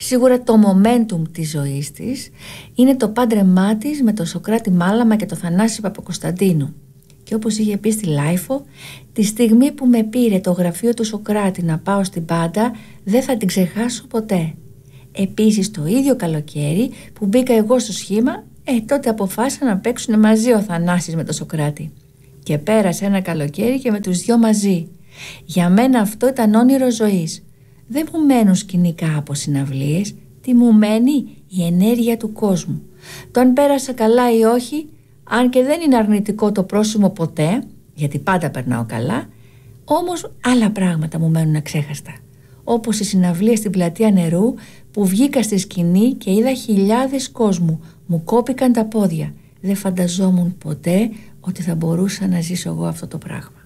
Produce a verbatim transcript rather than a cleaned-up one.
Σίγουρα το momentum της ζωής της είναι το πάντρεμά της με τον Σωκράτη Μάλαμα και τον Θανάση Παπακοσταντίνου. Και όπως είχε πει στη Λάιφο, τη στιγμή που με πήρε το γραφείο του Σωκράτη να πάω στην Πάντα, δεν θα την ξεχάσω ποτέ. Επίσης το ίδιο καλοκαίρι που μπήκα εγώ στο σχήμα, ε, τότε αποφάσισαν να παίξουν μαζί ο Θανάσης με τον Σωκράτη. Και πέρασε ένα καλοκαίρι και με τους δυο μαζί. Για μένα αυτό ήταν όνειρο ζωής. Δεν μου μένουν σκηνικά από συναυλίες, τι μου μένει η ενέργεια του κόσμου. Το αν πέρασα καλά ή όχι, αν και δεν είναι αρνητικό το πρόσημο ποτέ, γιατί πάντα περνάω καλά, όμως άλλα πράγματα μου μένουν αξέχαστα. Όπως η συναυλία στην Πλατεία Νερού που βγήκα στη σκηνή και είδα χιλιάδες κόσμου, μου κόπηκαν τα πόδια. Δεν φανταζόμουν ποτέ ότι θα μπορούσα να ζήσω εγώ αυτό το πράγμα.